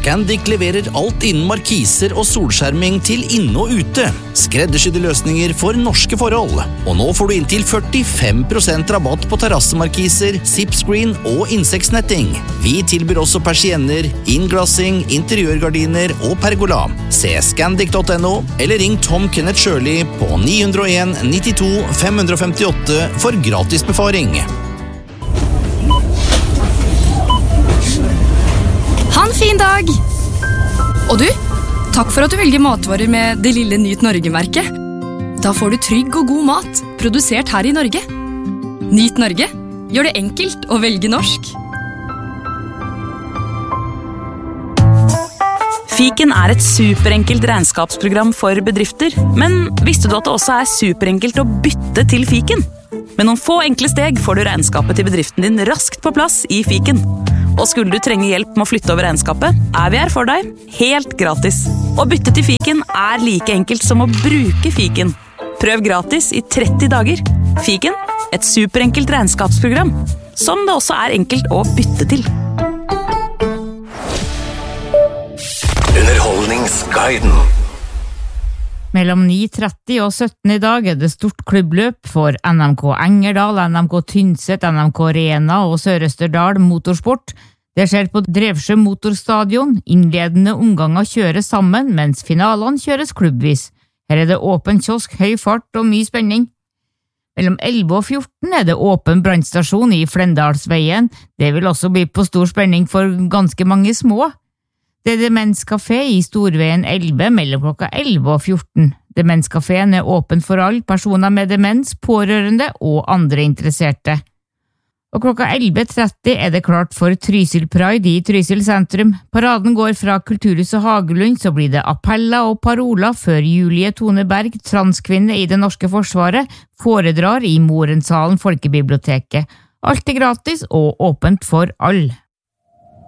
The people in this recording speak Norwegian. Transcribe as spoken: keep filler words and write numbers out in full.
Scandic leverer alt innen markiser og solskjerming til inne og ute. Skreddersydde løsninger for norske forhold. Og nå får du inntil førtifem prosent rabatt på terrassemarkiser, zipscreen og insektsnetting. Vi tilbyr også persienner, innglassing, interiørgardiner og pergola. Se scandic punktum no eller ring Tom Kenneth Shirley på ni null en nittito fem femtiåtte for gratis befaring. Ha en fin dag! Og du, takk for at du velger matvarer med det lille Nyt Norge-merket. Da får du trygg og god mat, produsert her i Norge. Nyt Norge, gjør det enkelt å velge norsk. Fiken er et superenkelt regnskapsprogram for bedrifter, men visste du at det også er superenkelt å bytte til Fiken? Med noen få enkle steg får du regnskapet til bedriften din raskt på plass i Fiken. Og skulle du trenge hjelp med å flytte over regnskapet, er vi her for deg, helt gratis. Å bytte til Fiken er like enkelt som å bruke Fiken. Prøv gratis i tretti dager. Fiken, et superenkelt regnskapsprogram, som det også er enkelt å bytte til. Underholdningsguiden. Mellom ni tretti og sytten i dag er det stort klubbløp for N M K Engerdal, N M K Tynset, N M K Rena og Sør-Østerdal Motorsport. Det skjer på Drevsjø Motorstadion. Innledende omganger kjøres sammen, mens finalene kjøres klubbvis. Her er det åpen kiosk, høy fart og mye spenning. Mellom elleve og fjorten er det åpen brannstasjon i Flendalsveien. Det vil også bli på stor spenning for ganske mange små. Det er Demenskafé i Storveien elleve mellom klokka elleve og fjorten. Demenskaféen er åpen for alle personer med demens, pårørende og andre interesserte. Og klokka elleve tretti er det klart for Trysil Pride i Trysil sentrum. Paraden går fra Kulturhuset Hagelund, så blir det appeller og paroler før Julie Toneberg, transkvinne i det norske forsvaret, foredrar i Morensalen Folkebiblioteket. Alt er gratis og åpent for alle.